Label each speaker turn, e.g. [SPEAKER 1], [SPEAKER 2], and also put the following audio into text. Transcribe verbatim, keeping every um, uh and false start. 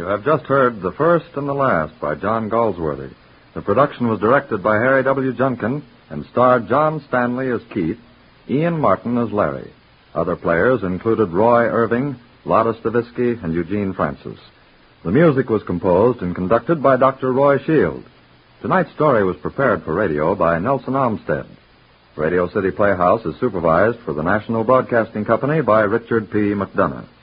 [SPEAKER 1] have just heard The First and the Last by John Galsworthy. The production was directed by Harry W. Junkin and starred John Stanley as Keith, Ian Martin as Larry. Other players included Roy Irving, Lotta Stavisky, and Eugene Francis. The music was composed and conducted by Doctor Roy Shield. Tonight's story was prepared for radio by Nelson Olmsted. Radio City Playhouse is supervised for the National Broadcasting Company by Richard P. McDonough.